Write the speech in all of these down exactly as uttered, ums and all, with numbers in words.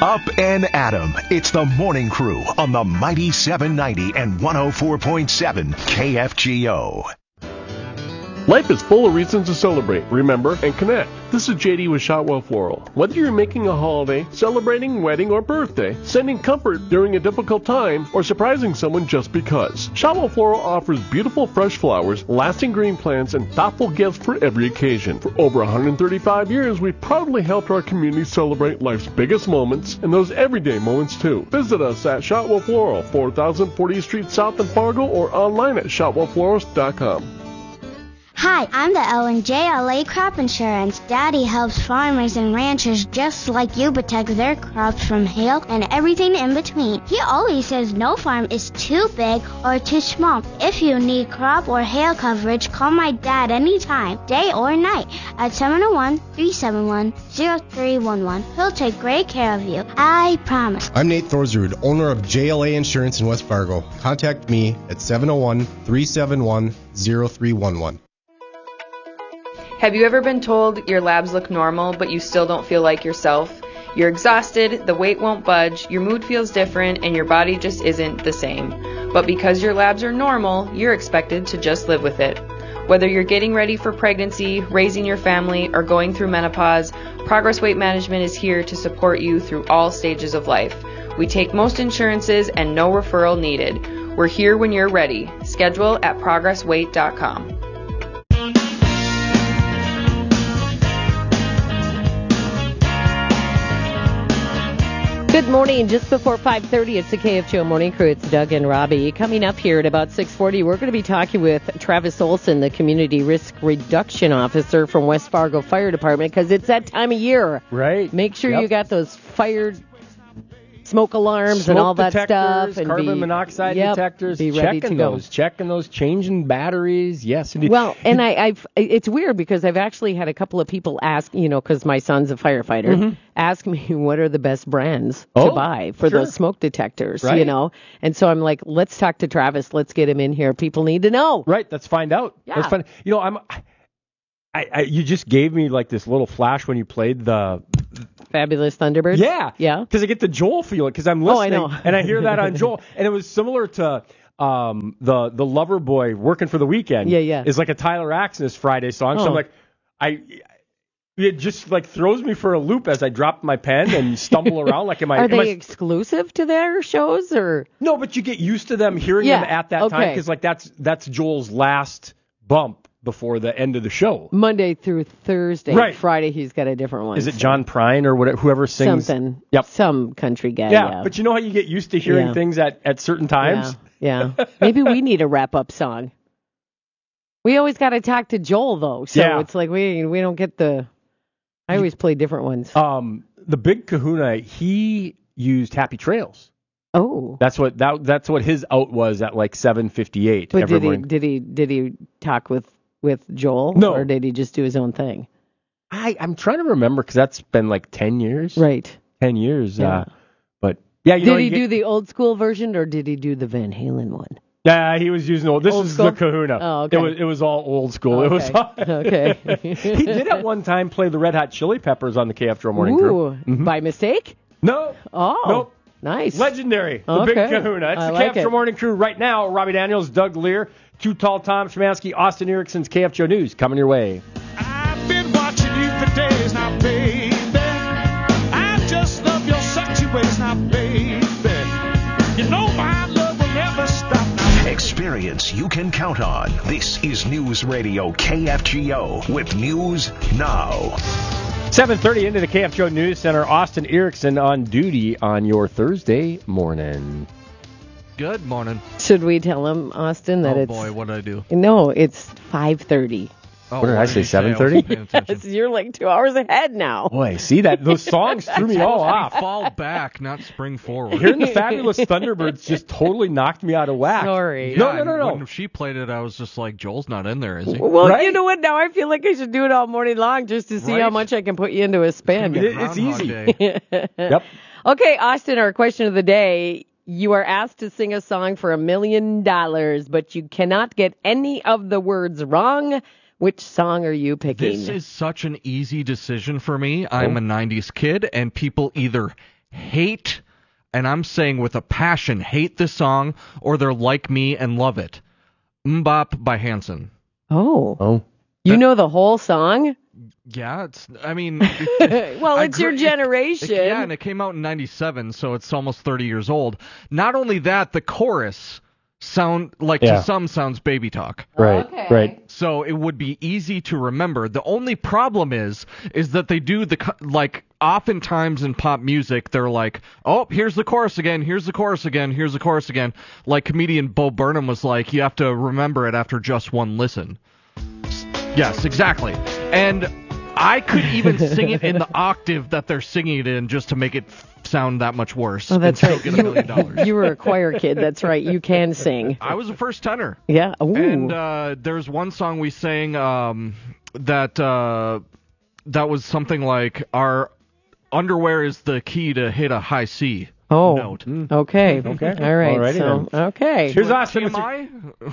Up and Adam. It's the Morning Crew on the Mighty seven ninety and one oh four point seven K F G O. Life is full of reasons to celebrate, remember, and connect. This is J D with Shotwell Floral. Whether you're making a holiday, celebrating, wedding, or birthday, sending comfort during a difficult time, or surprising someone just because, Shotwell Floral offers beautiful fresh flowers, lasting green plants, and thoughtful gifts for every occasion. For over one hundred thirty-five years, we've proudly helped our community celebrate life's biggest moments, and those everyday moments too. Visit us at Shotwell Floral, four thousand fortieth Street South in Fargo, or online at shotwell florist dot com. Hi, I'm the L and J L A Crop Insurance. Daddy helps farmers and ranchers just like you protect their crops from hail and everything in between. He always says no farm is too big or too small. If you need crop or hail coverage, call my dad anytime, day or night, at seven oh one, three seven one, oh three one one. He'll take great care of you. I promise. I'm Nate Thorsrud, owner of J L A Insurance in West Fargo. Contact me at seven oh one, three seven one, oh three one one. Have you ever been told your labs look normal, but you still don't feel like yourself? You're exhausted, the weight won't budge, your mood feels different, and your body just isn't the same. But because your labs are normal, you're expected to just live with it. Whether you're getting ready for pregnancy, raising your family, or going through menopause, Progress Weight Management is here to support you through all stages of life. We take most insurances and no referral needed. We're here when you're ready. Schedule at progress weight dot com. Good morning. Just before five thirty, it's the K F G O Morning Crew. It's Doug and Robbie. Coming up here at about six forty, we're going to be talking with Travis Olson, the Community Risk Reduction Officer from West Fargo Fire Department, because it's that time of year. Right. Make sure yep. you got those fire smoke alarms smoke and all that detectors, stuff. And carbon be, monoxide yep, detectors. Be ready checking to go. those. Checking those. Changing batteries. Yes, indeed. Well, and I, I've it's weird because I've actually had a couple of people ask, you know, because my son's a firefighter, mm-hmm. ask me what are the best brands oh, to buy for sure. those smoke detectors, right. you know? And so I'm like, let's talk to Travis. Let's get him in here. People need to know. Right. Let's find out. Yeah. Let's find. You know, I'm. I, I you just gave me like this little flash when you played the Fabulous Thunderbirds? Yeah. Yeah. Because I get the Joel feeling because I'm listening oh, I know. and I hear that on Joel. And it was similar to um, the the Lover Boy Working for the Weekend. Yeah, yeah. Is like a Tyler Axness Friday song. Oh. So I'm like, I it just like throws me for a loop as I drop my pen and stumble around. Like, am I? Are am they I, exclusive to their shows or? No, but you get used to them hearing Yeah, them at that okay. time because like that's that's Joel's last bump before the end of the show. Monday through Thursday. Right. Friday he's got a different one. Is it so. John Prine or whatever, whoever sings? Something. Yep. Some country guy. Yeah, Yeah. but you know how you get used to hearing Yeah. things at, at certain times? Yeah. yeah. Maybe we need a wrap-up song. We always got to talk to Joel, though. So Yeah. it's like we we don't get the... I always play different ones. Um, the Big Kahuna, he used Happy Trails. Oh. That's what that that's what his out was at like seven fifty-eight. But every did he, morning. did he did he talk with, with Joel? No. Or did he just do his own thing? I, I'm trying to remember because that's been like ten years. Right. ten years. Yeah. Uh, but yeah, you did know, he you do get, the old school version or did he do the Van Halen one? Yeah, he was using old. This Old is school? the Kahuna. Oh, okay. It was it was all old school. Oh, It was okay. okay. He did at one time play the Red Hot Chili Peppers on the K F G O Morning Ooh, Crew. Mm-hmm. by mistake? No. Oh. Nope. Nice. Legendary. The Okay. Big Kahuna. It's I the like K F G O it. Morning Crew right now. Robbie Daniels, Doug Lear, Too Tall Tom Szymanski, Austin Erickson's K F G O News coming your way. I've been watching you for days now, baby. I just love your sexy ways now, baby. You know my love will never stop now. Experience you can count on. This is News Radio K F G O with News Now. seven thirty into the K F G O News Center. Austin Erickson on duty on your Thursday morning. Good morning. Should we tell him, Austin, that oh, it's... boy, what did I do? No, it's five thirty. Oh, What did I say, seven thirty? Yes, you're like two hours ahead now. Boy, see that? Those songs threw me all off. Fall back, not spring forward. Hearing the Fabulous Thunderbirds just totally knocked me out of whack. Sorry. No, Yeah, no, no, no. When she played it, I was just like, Joel's not in there, is he? Well, Right? you know what? Now I feel like I should do it all morning long just to see Right. how much I can put you into a spin. It- it's Groundhog easy. Day. Yep. Okay, Austin, our question of the day. You are asked to sing a song for a million dollars, but you cannot get any of the words wrong. Which song are you picking? This is such an easy decision for me. I'm a nineties kid, and people either hate, and I'm saying with a passion, hate this song, or they're like me and love it. Mbop by Hanson. Oh. Oh. You know the whole song? Yeah, it's, I mean... well, I it's your gr- generation. It, it, yeah, and it came out in ninety-seven, so it's almost thirty years old. Not only that, the chorus sound, like Yeah. to some, sounds baby talk. Right, Okay. right. So it would be easy to remember. The only problem is, is that they do the, co- like, oftentimes in pop music, they're like, oh, here's the chorus again, here's the chorus again, here's the chorus again. Like comedian Bo Burnham was like, you have to remember it after just one listen. Yes, exactly. And I could even sing it in the octave that they're singing it in just to make it sound that much worse. Oh, that's and right. still get a million dollars. You were a choir kid. That's right. You can sing. I was a first tenor. Yeah. Ooh. And uh, there's one song we sang um, that uh, that was something like, our underwear is the key to hit a high C oh. note. Okay. Okay. All right. Alrighty so, then. okay. Here's T Austin. M I?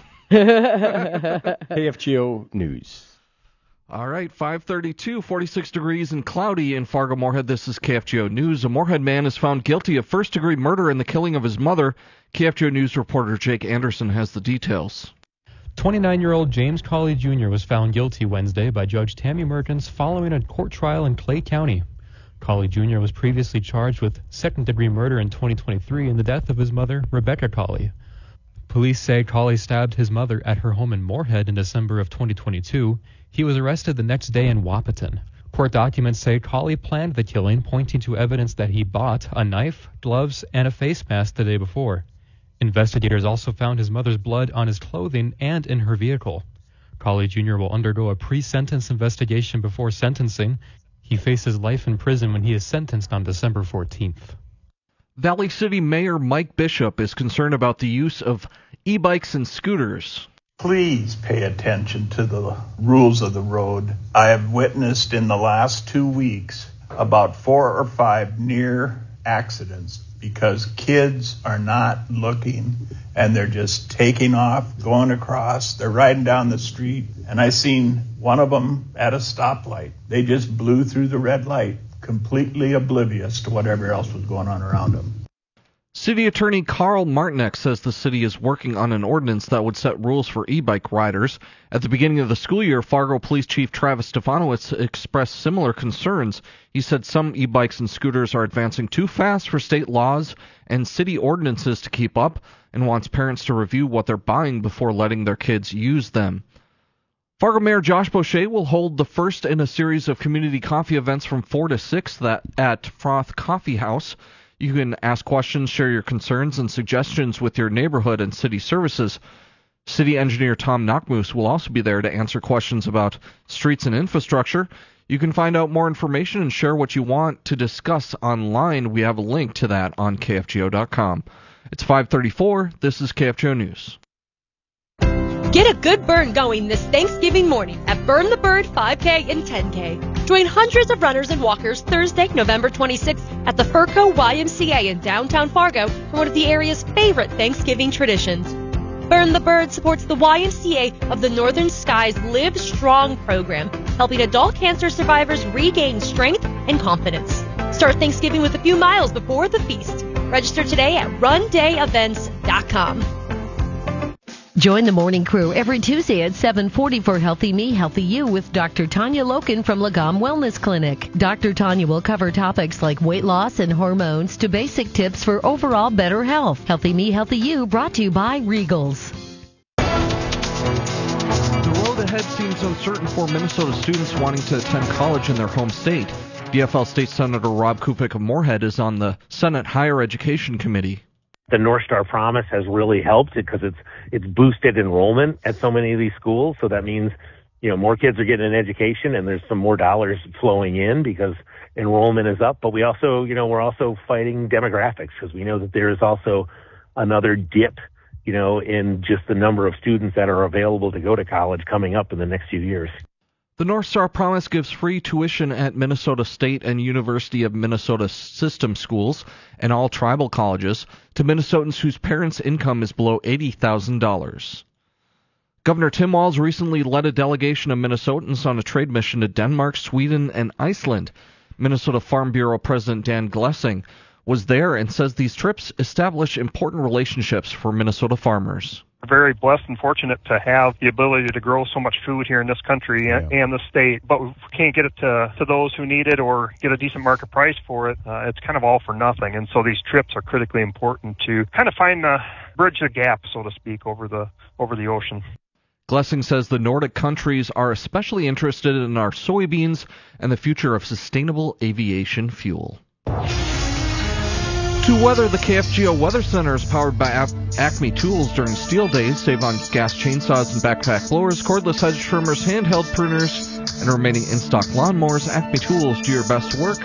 K F G O News. All right, five thirty-two, forty-six degrees and cloudy in Fargo-Moorhead. This is K F G O News. A Moorhead man is found guilty of first-degree murder in the killing of his mother. K F G O News reporter Jake Anderson has the details. twenty-nine-year-old James Colley Junior was found guilty Wednesday by Judge Tammy Mertens following a court trial in Clay County. Colley Junior was previously charged with second-degree murder in twenty twenty-three in the death of his mother, Rebecca Colley. Police say Colley stabbed his mother at her home in Moorhead in December of twenty twenty-two. He was arrested the next day in Wahpeton. Court documents say Colley planned the killing, pointing to evidence that he bought a knife, gloves, and a face mask the day before. Investigators also found his mother's blood on his clothing and in her vehicle. Colley Junior will undergo a pre-sentence investigation before sentencing. He faces life in prison when he is sentenced on December fourteenth. Valley City Mayor Mike Bishop is concerned about the use of e-bikes and scooters. Please pay attention to the rules of the road. I have witnessed in the last two weeks about four or five near accidents because kids are not looking and they're just taking off, going across. They're riding down the street. And I seen one of them at a stoplight. They just blew through the red light, completely oblivious to whatever else was going on around them. City Attorney Carl Martinek says the city is working on an ordinance that would set rules for e-bike riders. At the beginning of the school year, Fargo Police Chief Travis Stefanowicz expressed similar concerns. He said some e-bikes and scooters are advancing too fast for state laws and city ordinances to keep up, and wants parents to review what they're buying before letting their kids use them. Fargo Mayor Josh Boucher will hold the first in a series of community coffee events from four to six that at Froth Coffee House. You can ask questions, share your concerns and suggestions with your neighborhood and city services. City engineer Tom Knockmoose will also be there to answer questions about streets and infrastructure. You can find out more information and share what you want to discuss online. We have a link to that on K F G O dot com. It's five thirty-four. This is K F G O News. Get a good burn going this Thanksgiving morning at Burn the Bird five K and ten K. Join hundreds of runners and walkers Thursday, November twenty-sixth at the Furco Y M C A in downtown Fargo for one of the area's favorite Thanksgiving traditions. Burn the Bird supports the Y M C A of the Northern Skies Live Strong program, helping adult cancer survivors regain strength and confidence. Start Thanksgiving with a few miles before the feast. Register today at run day events dot com. Join the morning crew every Tuesday at seven forty for Healthy Me, Healthy You with Doctor Tanya Loken from Lagom Wellness Clinic. Doctor Tanya will cover topics like weight loss and hormones to basic tips for overall better health. Healthy Me, Healthy You brought to you by Regals. The road ahead seems uncertain for Minnesota students wanting to attend college in their home state. D F L State Senator Rob Kupik of Moorhead is on the Senate Higher Education Committee. The North Star Promise has really helped because it's it's boosted enrollment at so many of these schools. So that means, you know, more kids are getting an education and there's some more dollars flowing in because enrollment is up. But we also, you know, we're also fighting demographics because we know that there is also another dip, you know, in just the number of students that are available to go to college coming up in the next few years. The North Star Promise gives free tuition at Minnesota State and University of Minnesota system schools and all tribal colleges to Minnesotans whose parents' income is below eighty thousand dollars. Governor Tim Walz recently led a delegation of Minnesotans on a trade mission to Denmark, Sweden, and Iceland. Minnesota Farm Bureau President Dan Glessing was there and says these trips establish important relationships for Minnesota farmers. We're very blessed and fortunate to have the ability to grow so much food here in this country and, yeah. and the state, but we can't get it to, to those who need it or get a decent market price for it. Uh, it's kind of all for nothing, and so these trips are critically important to kind of find the bridge the gap, so to speak, over the over the ocean. Glessing says the Nordic countries are especially interested in our soybeans and the future of sustainable aviation fuel. To weather, the K F G O Weather Center is powered by Acme Tools during steel days. Save on gas chainsaws and backpack blowers, cordless hedge trimmers, handheld pruners, and remaining in-stock lawnmowers. Acme Tools, do your best work.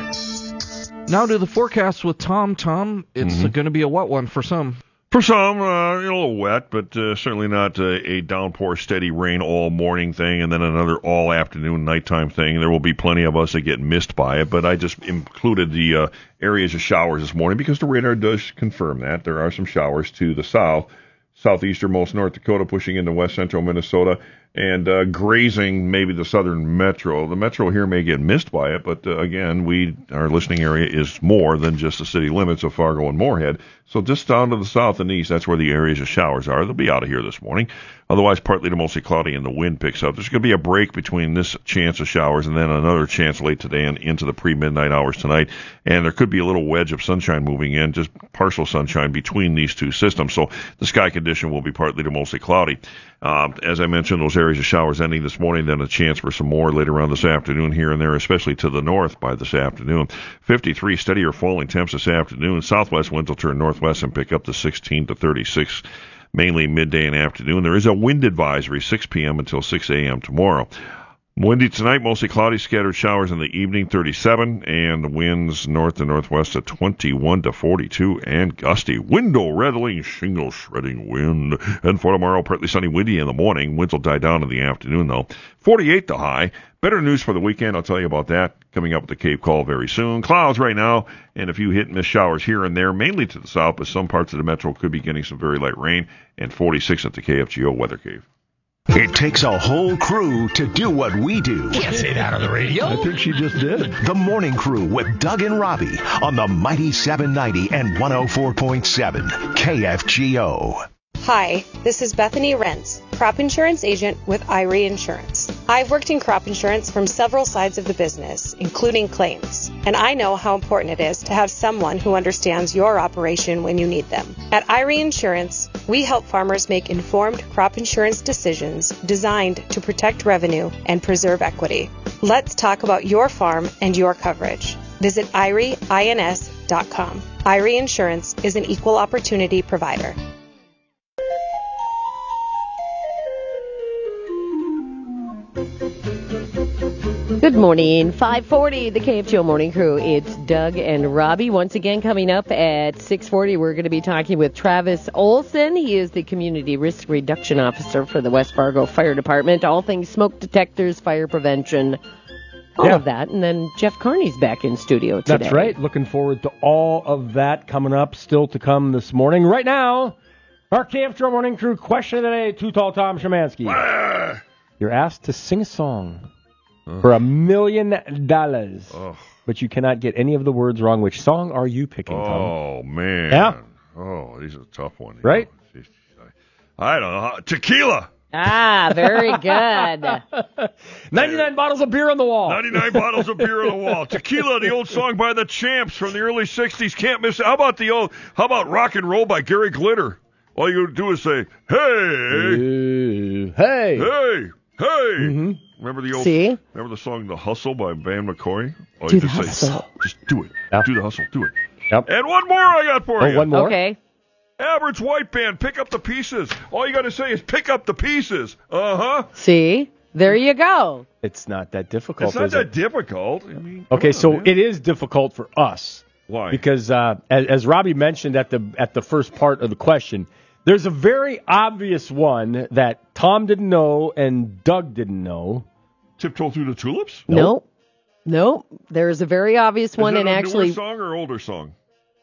Now to the forecast with Tom. Tom, it's mm-hmm. going to be a wet one for some. For some, uh, a little wet, but uh, certainly not uh, a downpour, steady rain all morning thing, and then another all afternoon, nighttime thing. There will be plenty of us that get missed by it, but I just included the uh, areas of showers this morning because the radar does confirm that. There are some showers to the south, southeasternmost North Dakota, pushing into west central Minnesota, and uh, grazing maybe the southern metro. The metro here may get missed by it, but uh, again, we our listening area is more than just the city limits of Fargo and Moorhead. So just down to the south and east, that's where the areas of showers are. They'll be out of here this morning. Otherwise, partly to mostly cloudy, and the wind picks up. There's going to be a break between this chance of showers and then another chance late today and into the pre-midnight hours tonight. And there could be a little wedge of sunshine moving in, just partial sunshine between these two systems. So the sky condition will be partly to mostly cloudy. Uh, as I mentioned, those areas of showers ending this morning, then a chance for some more later on this afternoon here and there, especially to the north by this afternoon. fifty-three steady or falling temps this afternoon. Southwest winds will turn northwest and pick up to sixteen to thirty-six, mainly midday and afternoon. There is a wind advisory, six p.m. until six a.m. tomorrow. Windy tonight, mostly cloudy, scattered showers in the evening, thirty-seven, and the winds north to northwest at twenty-one to forty-two, and gusty. Window rattling, shingle shredding wind. And for tomorrow, partly sunny, windy in the morning. Winds will die down in the afternoon, though. forty-eight the high. Better news for the weekend, I'll tell you about that coming up at the Cape Call very soon. Clouds right now, and a few hit-and-miss showers here and there, mainly to the south, but some parts of the metro could be getting some very light rain, and forty-six at the K F G O Weather Cave. It takes a whole crew to do what we do. Can't say that on the radio. I think she just did. The Morning Crew with Doug and Robbie on the Mighty seven ninety and one oh four point seven K F G O. Hi, this is Bethany Rentz, crop insurance agent with Irie Insurance. I've worked in crop insurance from several sides of the business, including claims, and I know how important it is to have someone who understands your operation when you need them. At Irie Insurance, we help farmers make informed crop insurance decisions designed to protect revenue and preserve equity. Let's talk about your farm and your coverage. Visit irie ins dot com. Irie Insurance is an equal opportunity provider. Good morning, five forty, the K F G O Morning Crew. It's Doug and Robbie. Once again, coming up at six forty, we're going to be talking with Travis Olson. He is the Community Risk Reduction Officer for the West Fargo Fire Department. All things smoke detectors, fire prevention, all yeah. of that. And then Jeff Carney's back in studio today. That's right. Looking forward to all of that coming up, still to come this morning. Right now, our K F G O Morning Crew question of the day, Too Tall Tom Szymanski. Ah! You're asked to sing a song uh. for a million dollars, uh. but you cannot get any of the words wrong. Which song are you picking, Tom? Oh, man. Yeah? Oh, these are a tough one. Right? Know. I don't know. Tequila. Ah, very good. ninety-nine bottles of beer on the wall. ninety-nine bottles of beer on the wall. Tequila, the old song by the Champs from the early sixties. Can't miss it. How about the old, how about Rock and Roll by Gary Glitter? All you do is say, hey, uh, hey, hey, hey. Mm-hmm. Remember the old, See? remember the song The Hustle by Van McCoy? All do you the just hustle. Say, just do it. Yep. Do the hustle. Do it. Yep. And one more I got for oh, you. One more? Okay. Average White Band, Pick Up the Pieces. All you got to say is pick up the pieces. Uh-huh. See? There you go. It's not that difficult, It's not is that it? difficult. I mean, okay, on, so man. it is difficult for us. Why? Because uh, as, as Robbie mentioned at the at the first part of the question, there's a very obvious one that Tom didn't know and Doug didn't know. Tiptoe Through the Tulips? Nope. Nope. There's a very obvious one, is that and a actually, newer song or older song?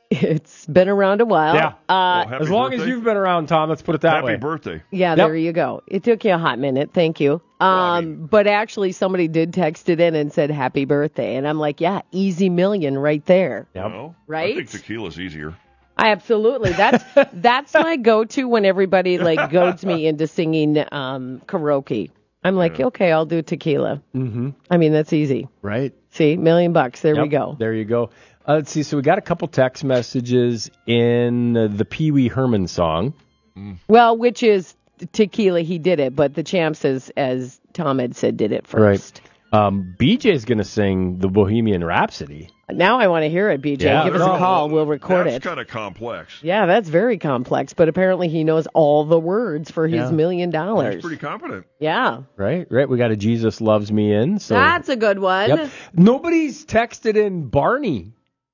It's been around a while. Yeah. Uh, Well, as long birthday. as you've been around, Tom, let's put it that Happy way. birthday. Yeah, Yep. there you go. It took you a hot minute. Thank you. Um, but actually, somebody did text it in and said happy birthday. And I'm like, yeah, easy million right there. Yep. No, Right? I think tequila's easier. I absolutely. That's that's my go-to when everybody like goads me into singing um, karaoke. I'm like, okay, I'll do tequila. Mm-hmm. I mean, that's easy. Right. See, million bucks. There we Yep, go. There you go. Uh, let's see. So we got a couple text messages in uh, the Pee Wee Herman song. Well, which is tequila. He did it, but the Champs, as as Tom had said, did it first. Right. Um, B J's going to sing the Bohemian Rhapsody. Now I want to hear it, B J. Yeah. Give us a call. We'll record That's it. kind of complex. Yeah, that's very complex, but apparently he knows all the words for his Yeah. million dollars. He's pretty confident. Yeah. Right, right. We got a Jesus Loves Me in. So That's a good one. Yep. Nobody's texted in Barney.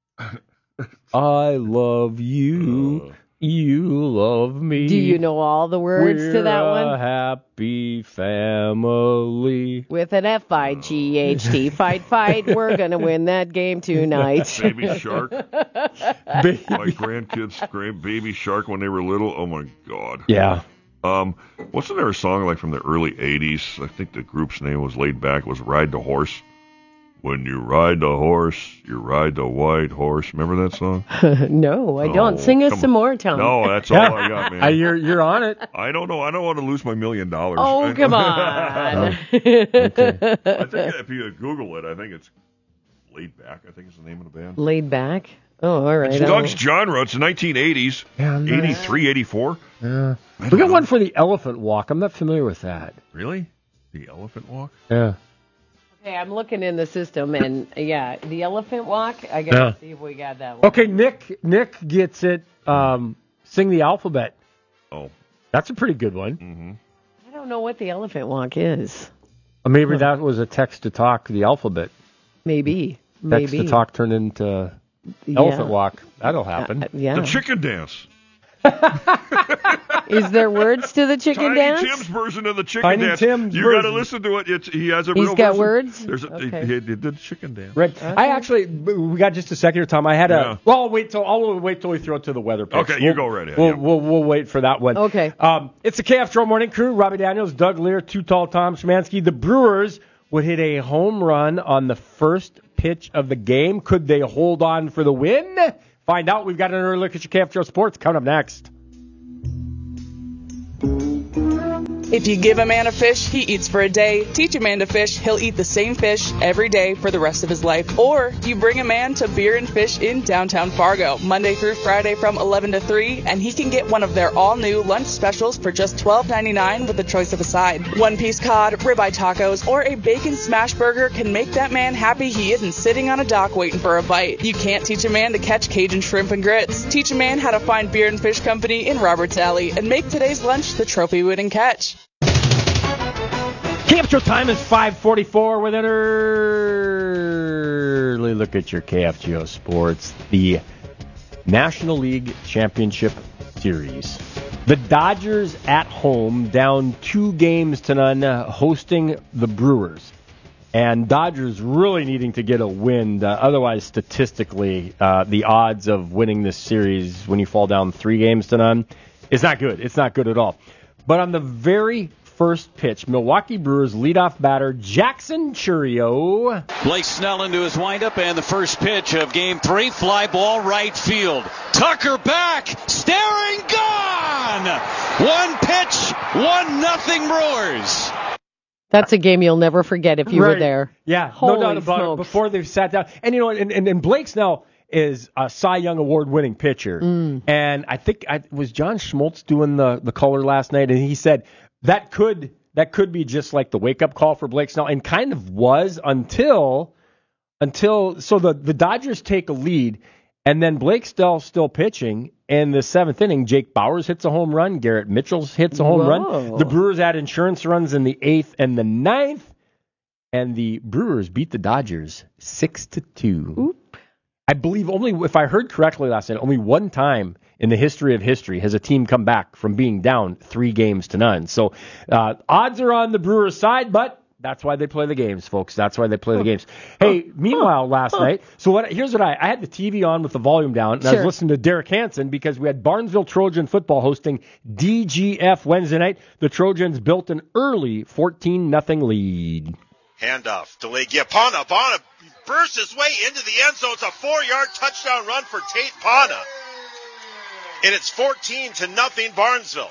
I love you. You love me. Do you know all the words We're to that a one? happy family. With an F I G H T. Fight, fight. We're going to win that game tonight. Baby Shark. My grandkids, grand Baby Shark, when they were little. Oh my God. Yeah. Um, wasn't there a song like from the early eighties? I think the group's name was Laid Back. It was Ride the Horse. When you ride the horse, you ride the white horse. Remember that song? No, I Oh, don't. Sing us come some on. more, Tom. No, that's all I got, man. Uh, you're you're on it. I don't know. I don't want to lose my million dollars. Oh, I- come on. I think if you Google it, I think it's Laid Back. I think is the name of the band. Laid back. Oh, all right. It's I'll- Doug's genre. It's the nineteen eighties. Yeah, I'm not- eighty-three, eighty-four. Yeah. We got one for the Elephant Walk. I'm not familiar with that. Really? The Elephant Walk? Yeah. Okay, I'm looking in the system, and yeah, the elephant walk. I gotta Yeah. see if we got that one. Okay, Nick Nick gets it. Um, sing the alphabet. Oh. That's a pretty good one. Mm-hmm. I don't know what the elephant walk is. Or maybe that was a text to talk, the alphabet. Maybe. Text Maybe. to talk turned into Yeah. elephant walk. That'll happen. Uh, yeah. The chicken dance. Is there words to the chicken Tiny dance? Tim's version of the chicken Tiny dance. Tim's you got to version. listen to it. It's, he has a He's real got version. words? There's a, Okay. he, he did the chicken dance. Right. I actually, we got just a second here, Tom. I had a. Yeah. Well, I'll wait till I'll wait till we throw it to the weather picks. Okay, you go right ahead, We'll, yeah. we'll, we'll wait for that one. Okay. Um, it's the K F Show Morning Crew. Robbie Daniels, Doug Lear, Too Tall Tom Szymanski. The Brewers would hit a home run on the first pitch of the game. Could they hold on for the win? Find out. We've got an early look at your K F Show Sports coming up next. If you give a man a fish, he eats for a day. Teach a man to fish, he'll eat the same fish every day for the rest of his life. Or you bring a man to Beer and Fish in downtown Fargo, Monday through Friday from eleven to three, and he can get one of their all-new lunch specials for just twelve ninety-nine with a choice of a side. One-piece cod, ribeye tacos, or a bacon smash burger can make that man happy he isn't sitting on a dock waiting for a bite. You can't teach a man to catch Cajun shrimp and grits. Teach a man how to find Beer and Fish Company in Roberts Alley and make today's lunch the trophy-winning catch. K F Show time is five forty-four with an early look at your K F G O Sports. The National League Championship Series. The Dodgers at home, down two games to none, uh, hosting the Brewers. And Dodgers really needing to get a win. Uh, otherwise, statistically, uh, the odds of winning this series when you fall down three games to none is not good. It's not good at all. But on the very first pitch, Milwaukee Brewers leadoff batter Jackson Chourio. Blake Snell into his windup, and the first pitch of game three, fly ball right field. Tucker back, staring, gone! One pitch, one nothing Brewers. That's a game you'll never forget if you Right. were there. Yeah, Holy no doubt about it. smokes. Before they've sat down. And, you know, and, and, and Blake Snell is a Cy Young Award-winning pitcher. Mm. And I think I, was John Schmaltz doing the, the color last night, and he said that could that could be just like the wake-up call for Blake Snell, and kind of was until until so the, the Dodgers take a lead, and then Blake Snell still pitching. In the seventh inning, Jake Bauers hits a home run. Garrett Mitchell hits a home Whoa. run. The Brewers add insurance runs in the eighth and the ninth. And the Brewers beat the Dodgers six to two. Oop. I believe only, if I heard correctly last night, only one time in the history of history has a team come back from being down three games to none. So uh, odds are on the Brewers' side, but That's why they play the games, folks. That's why they play the games. Hey, meanwhile, last night, so what? Here's what I I had the T V on with the volume down, and sure. I was listening to Derek Hansen because we had Barnesville Trojan football hosting D G F Wednesday night. The Trojans built an early fourteen nothing lead. Handoff, delay, Pana. Pana bursts his way into the end zone. It's a four-yard touchdown run for Tate Pana. And it's fourteen to nothing Barnesville.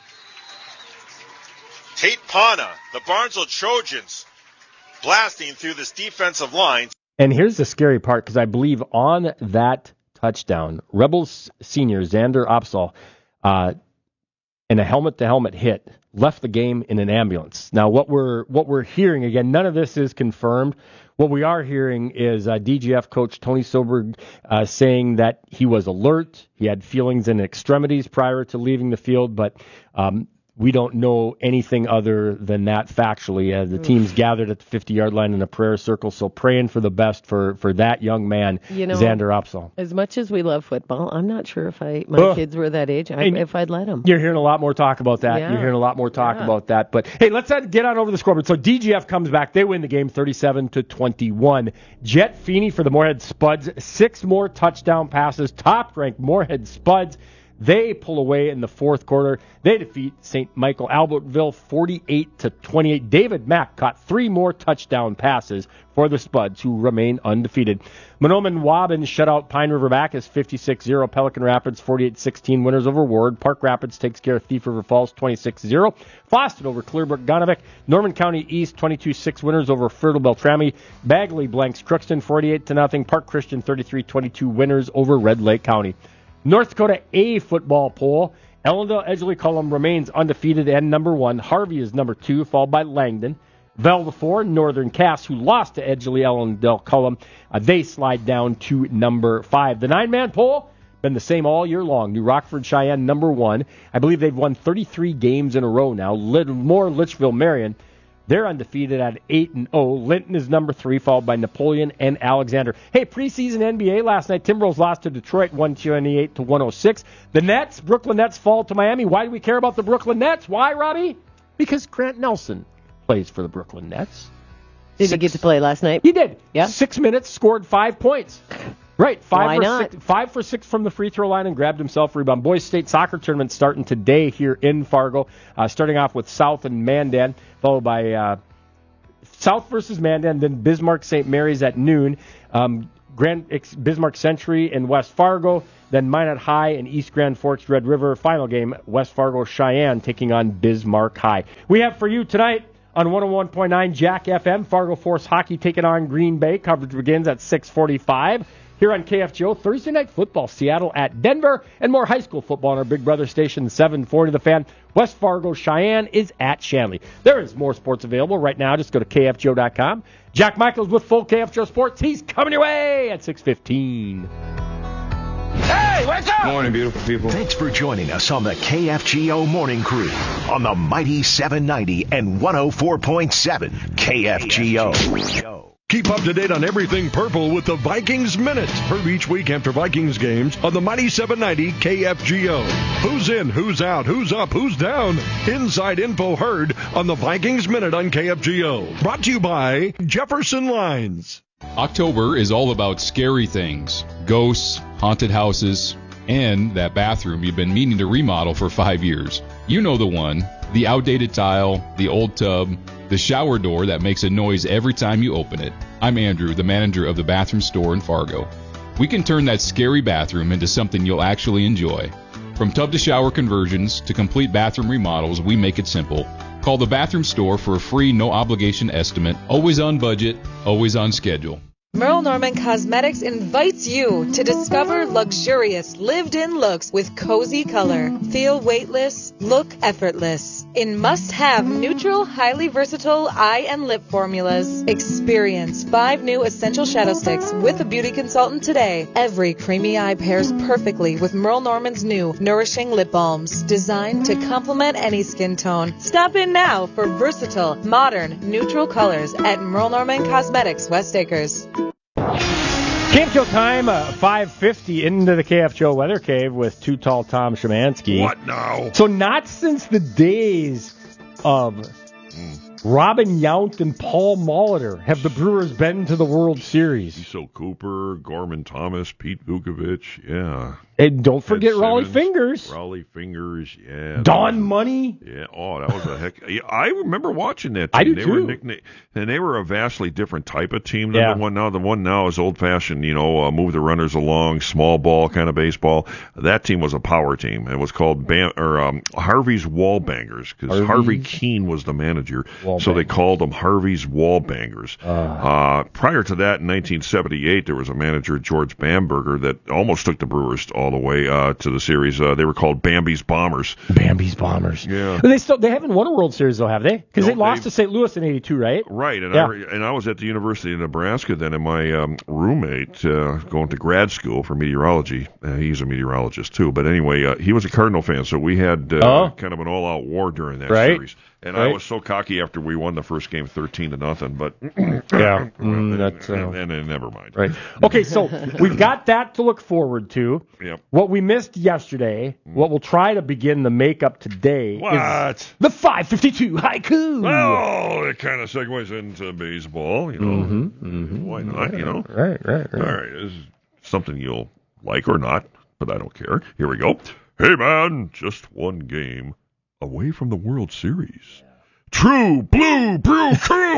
Tate Pana, the Barnesville Trojans, blasting through this defensive line. And here's the scary part, because I believe on that touchdown, Rebels senior Xander Opsahl, uh, in a helmet-to-helmet hit, left the game in an ambulance. Now, what we're what we're hearing, again, none of this is confirmed. What we are hearing is uh, D G F coach Tony Soberg uh, saying that he was alert, he had feelings in extremities prior to leaving the field, but um, we don't know anything other than that factually. Uh, the team's gathered at the fifty-yard line in a prayer circle, so praying for the best for, for that young man, you know, Xander Opsahl. As much as we love football, I'm not sure if I my Ugh. kids were that age, I, if I'd let them. You're hearing a lot more talk about that. Yeah. You're hearing a lot more talk yeah. about that. But, hey, let's get on over the scoreboard. So D G F comes back. They win the game thirty-seven to twenty-one. Jet Feeney for the Moorhead Spuds. Six more touchdown passes. Top-ranked Moorhead Spuds. They pull away in the fourth quarter. They defeat Saint Michael Albertville forty-eight to twenty-eight. David Mack caught three more touchdown passes for the Spuds, who remain undefeated. Monoman Waubun shut out Pine River Bacchus fifty-six zero. Pelican Rapids forty-eight sixteen winners over Ward. Park Rapids takes care of Thief River Falls twenty-six zero. Foston over Clearbrook Gunavik. Norman County East twenty-two six winners over Fertile Beltrami. Bagley blanks Crookston forty-eight to nothing. Park Christian thirty-three twenty-two winners over Red Lake County. North Dakota A football poll. Ellendale Edgeley Cullum remains undefeated and number one. Harvey is number two, followed by Langdon. Vel four, Northern Cass, who lost to Edgeley Ellendale Cullum. Uh, they slide down to number five. The nine-man poll, been the same all year long. New Rockford Cheyenne, number one. I believe they've won thirty-three games in a row now. More Litchfield Marion. They're undefeated at eight and oh. Linton is number three, followed by Napoleon and Alexander. Hey, preseason N B A last night, Timberwolves lost to Detroit one twenty-eight to one oh six. The Nets, Brooklyn Nets fall to Miami. Why do we care about the Brooklyn Nets? Why, Robbie? Because Grant Nelson plays for the Brooklyn Nets. Did Six. he get to play last night? He did. Yeah. Six minutes, scored five points. Right, five Why for not? six, five for six from the free throw line and grabbed himself a rebound. Boys State soccer tournament starting today here in Fargo. Uh, starting off with South and Mandan, followed by uh, South versus Mandan, then Bismarck Saint Mary's at noon. Um, Grand Bismarck Century in West Fargo, then Minot High and East Grand Forks Red River. Final game, West Fargo Cheyenne taking on Bismarck High. We have for you tonight on one oh one point nine Jack F M, Fargo Force Hockey taking on Green Bay. Coverage begins at six forty-five. Here on K F G O, Thursday Night Football, Seattle at Denver, and more high school football on our Big Brother station, seven forty The Fan. West Fargo Cheyenne is at Shanley. There is more sports available right now. Just go to K F G O dot com. Jack Michaels with full K F G O Sports. He's coming your way at six fifteen. Hey, wake up! Morning, beautiful people. Thanks for joining us on the K F G O Morning Crew on the mighty seven ninety and one oh four point seven K F G O. Keep up to date on everything purple with the Vikings Minute. Heard each week after Vikings games on the mighty seven ninety K F G O. Who's in, who's out, who's up, who's down? Inside info heard on the Vikings Minute on K F G O. Brought to you by Jefferson Lines. October is all about scary things. Ghosts, haunted houses, and that bathroom you've been meaning to remodel for five years. You know the one. The outdated tile, the old tub, the shower door that makes a noise every time you open it. I'm Andrew, the manager of the bathroom store in Fargo. We can turn that scary bathroom into something you'll actually enjoy. From tub to shower conversions to complete bathroom remodels, we make it simple. Call the bathroom store for a free, no-obligation estimate. Always on budget, always on schedule. Merle Norman Cosmetics invites you to discover luxurious, lived-in looks with cozy color. Feel weightless, look effortless. In must-have, neutral, highly versatile eye and lip formulas. Experience five new essential shadow sticks with a beauty consultant today. Every creamy eye pairs perfectly with Merle Norman's new nourishing lip balms, designed to complement any skin tone. Stop in now for versatile, modern, neutral colors at Merle Norman Cosmetics, West Acres. K F G O time, uh, five fifty into the K F G O Weather Cave with Too Tall Tom Szymanski. What now? So not since the days of Robin Yount and Paul Molitor. Have the Brewers been to the World Series? Cecil Cooper, Gorman Thomas, Pete Vukovich, yeah. And don't forget Ed Raleigh Simmons, Fingers. Raleigh Fingers, yeah. Don Money. Yeah, oh, that was a heck. Yeah, I remember watching that team. I do they too. Were nickna- and they were a vastly different type of team than Yeah. the one now. The one now is old-fashioned, you know, uh, move the runners along, small ball kind of baseball. That team was a power team. It was called Bam- or um, Harvey's Wallbangers because Harvey's? Harvey Keene was the manager, Wallbangers. so they called them Harvey's Wallbangers. Uh, Uh, prior to that, in nineteen seventy-eight, there was a manager, George Bamberger, that almost took the Brewers all the way uh, to the series. Uh, they were called Bambi's Bombers. Bambi's Bombers. Yeah. But they still they haven't won a World Series though, have they? Because No, they lost they- to Saint Louis in eighty-two, right? Right, and Yeah. I and I was at the University of Nebraska then, and my um, roommate uh, going to grad school for meteorology. Uh, he's a meteorologist too, but anyway, uh, he was a Cardinal fan, so we had uh, Oh. kind of an all-out war during that Right. series. And I Right. was so cocky after we won the first game, thirteen to nothing. But Yeah, mm, that's, uh, and, and, and never mind. Right. Okay, so we've got that to look forward to. Yep. What we missed yesterday, what we'll try to begin the makeup today What? is the five fifty-two haiku. Oh, it kind of segues into baseball, you know. Mhm, mhm. Why not, you know? Right, right, right. All right, this is something you'll like or not, but I don't care. Here we go. Hey, man, just one game away from the World Series. True blue brew crew,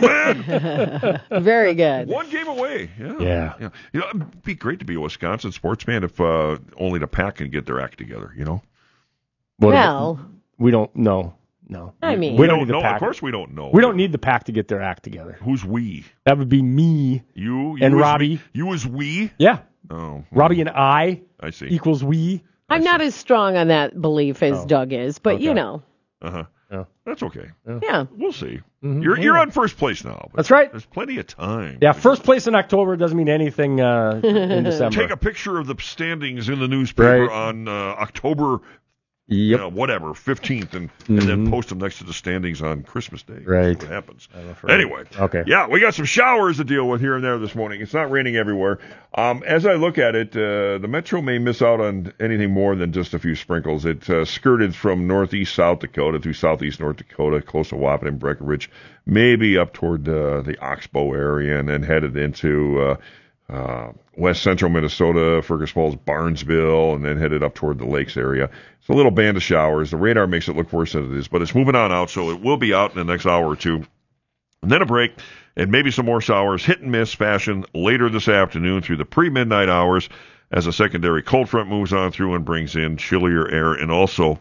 man. Very good. One game away. Yeah. Yeah. yeah. You know, it'd be great to be a Wisconsin sportsman if uh, only the Pack can get their act together, you know? What Well, about- we don't know. No. I mean, we We don't don't need the know. pack. Of course we don't know. We don't need the pack to get their act together. Who's we? That would be me. You, you And as Robbie. We? You as we? Yeah. Oh. Robbie and I I see. equals we. I'm not as strong on that belief as Oh. Doug is, but you Okay. know, Uh-huh. Yeah. That's okay. yeah. We'll see. Mhm. You're you're Yeah. on first place now. but That's right. There's plenty of time. Yeah, first place in October doesn't mean anything uh, in December. Take a picture of the standings in the newspaper Right. on uh, October, Yep. uh, whatever, fifteenth, and, and then Mhm. post them next to the standings on Christmas Day. Right. That's what happens. I'm afraid. Anyway. Okay. Yeah, we got some showers to deal with here and there this morning. It's not raining everywhere. Um, as I look at it, uh, the Metro may miss out on anything more than just a few sprinkles. It uh, skirted from northeast South Dakota to southeast North Dakota, close to Waupun and Breckenridge, maybe up toward uh, the Oxbow area, and then headed into uh, uh, west central Minnesota, Fergus Falls, Barnesville, and then headed up toward the lakes area. It's a little band of showers. The radar makes it look worse than it is, but it's moving on out, so it will be out in the next hour or two. And then a break, and maybe some more showers, hit and miss fashion later this afternoon through the pre-midnight hours as a secondary cold front moves on through and brings in chillier air and also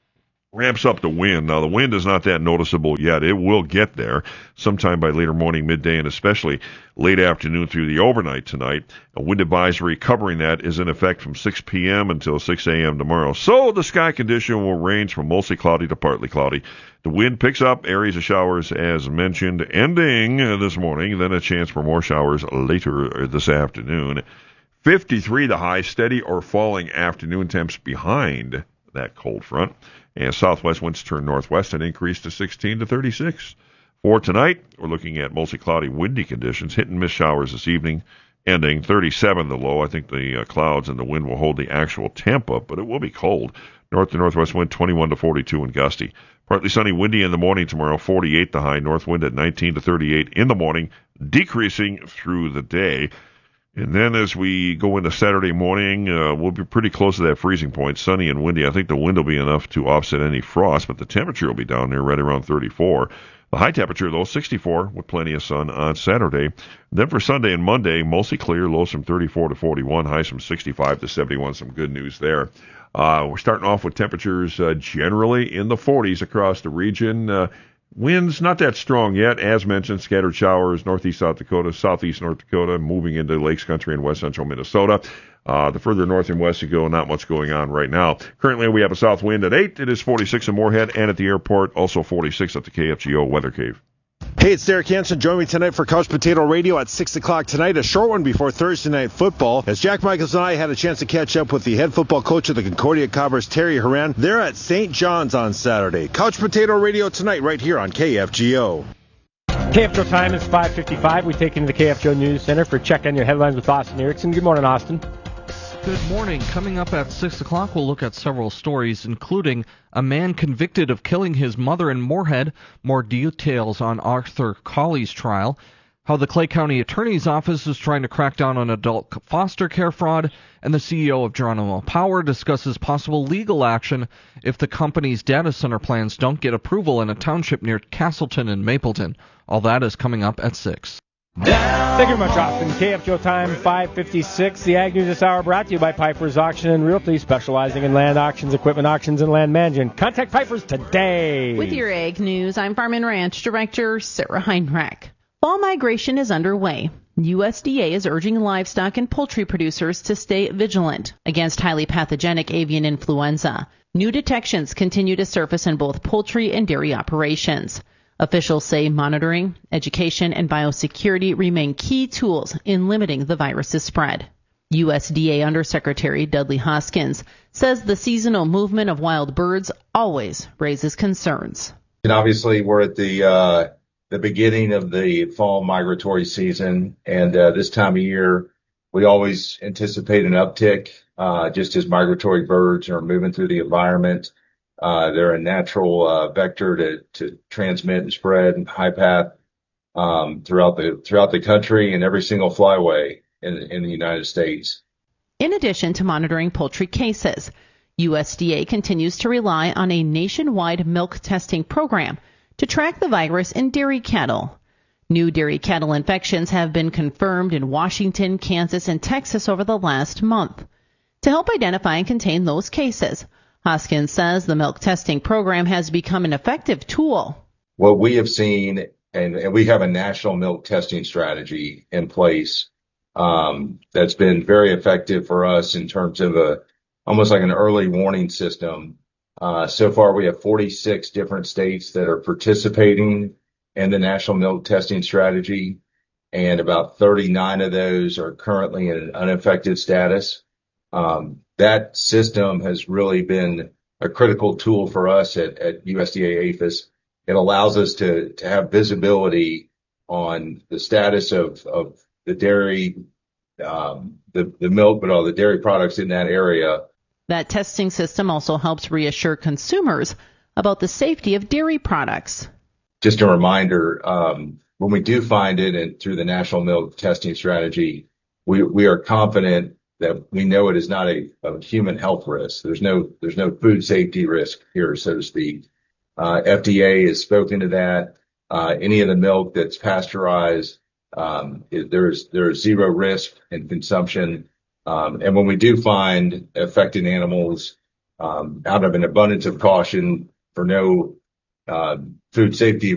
ramps up the wind. Now, the wind is not that noticeable yet. It will get there sometime by later morning, midday, and especially late afternoon through the overnight tonight. A wind advisory covering that is in effect from six p.m. until six a.m. tomorrow. So the sky condition will range from mostly cloudy to partly cloudy. The wind picks up, areas of showers as mentioned, ending this morning, then a chance for more showers later this afternoon. fifty-three the high, steady or falling afternoon temps behind that cold front. And southwest winds turn northwest and increase to sixteen to thirty-six. For tonight, we're looking at mostly cloudy, windy conditions, hit and miss showers this evening, ending thirty-seven the low. I think the uh, clouds and the wind will hold the actual temp up, but it will be cold. North to northwest wind twenty-one to forty-two and gusty. Partly sunny, windy in the morning tomorrow, forty-eight the high, north wind at nineteen to thirty-eight in the morning, decreasing through the day. And then as we go into Saturday morning, uh, we'll be pretty close to that freezing point, sunny and windy. I think the wind will be enough to offset any frost, but the temperature will be down there right around thirty-four. The high temperature, though, sixty-four with plenty of sun on Saturday. Then for Sunday and Monday, mostly clear, lows from thirty-four to forty-one, highs from sixty-five to seventy-one. Some good news there. Uh, we're starting off with temperatures uh, generally in the forties across the region. Uh, Winds not that strong yet. As mentioned, scattered showers, northeast South Dakota, southeast North Dakota, moving into Lakes Country and west central Minnesota. Uh, the further north and west you go, not much going on right now. Currently, we have a south wind at eight. It is forty-six in Moorhead, and at the airport, also forty-six at the K F G O Weather Cave. Hey, it's Derek Hansen. Join me tonight for Couch Potato Radio at six o'clock tonight, a short one before Thursday Night Football, as Jack Michaels and I had a chance to catch up with the head football coach of the Concordia Cobras, Terry Horan. They're at Saint John's on Saturday. Couch Potato Radio tonight right here on K F G O. K F G O time is five fifty-five. We take you to the K F G O News Center for Check on Your Headlines with Austin Erickson. Good morning, Austin. Good morning. Coming up at six o'clock, we'll look at several stories, including a man convicted of killing his mother in Moorhead, more details on Arthur Colley's trial, how the Clay County Attorney's Office is trying to crack down on adult foster care fraud, and the C E O of Geronimo Power discusses possible legal action if the company's data center plans don't get approval in a township near Castleton and Mapleton. All that is coming up at six. Thank you very much, Austin. K F G O time, five fifty-six. The Ag News this hour brought to you by Piper's Auction and Realty, specializing in land auctions, equipment auctions, and land management. Contact Piper's today. With your Ag News, I'm Farm and Ranch Director Sarah Heinrich. Fall migration is underway. U S D A is urging livestock and poultry producers to stay vigilant against highly pathogenic avian influenza. New detections continue to surface in both poultry and dairy operations. Officials say monitoring, education, and biosecurity remain key tools in limiting the virus's spread. U S D A Undersecretary Dudley Hoskins says the seasonal movement of wild birds always raises concerns. And obviously, we're at the uh, the beginning of the fall migratory season, and uh, this time of year, we always anticipate an uptick uh, just as migratory birds are moving through the environment. Uh, they're a natural uh, vector to, to transmit and spread high path um, throughout the throughout the country and every single flyway in, in the United States. In addition to monitoring poultry cases, U S D A continues to rely on a nationwide milk testing program to track the virus in dairy cattle. New dairy cattle infections have been confirmed in Washington, Kansas, and Texas over the last month. To help identify and contain those cases, Hoskins says the milk testing program has become an effective tool. What we have seen, and, and we have a national milk testing strategy in place um, that's been very effective for us in terms of a almost like an early warning system. Uh, so far, we have forty-six different states that are participating in the national milk testing strategy, and about thirty-nine of those are currently in an unaffected status. Um, that system has really been a critical tool for us at, at U S D A APHIS. It allows us to, to have visibility on the status of, of the dairy, um, the, the milk, but all the dairy products in that area. That testing system also helps reassure consumers about the safety of dairy products. Just a reminder, um, when we do find it and through the national milk testing strategy, we, we are confident that we know it is not a, a human health risk. There's no there's no food safety risk here, so to speak. Uh, F D A has spoken to that. Uh, any of the milk that's pasteurized, um, it, there's there's zero risk in consumption. Um, and when we do find affected animals, um, out of an abundance of caution for no uh, food safety